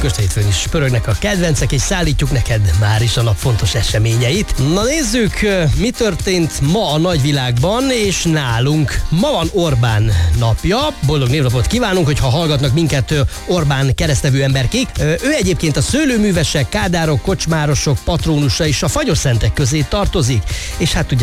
Most hétfőn is pörögnek a kedvencek, és szállítjuk neked már is a nap fontos eseményeit. Na nézzük, mi történt ma a nagyvilágban, és nálunk. Ma van Orbán napja. Boldog névnapot kívánunk, hogyha hallgatnak minket Orbán keresztnevű emberkék. Ő egyébként a szőlőművesek, kádárok, kocsmárosok patrónusa és a fagyorszentek közé tartozik. És hát ugye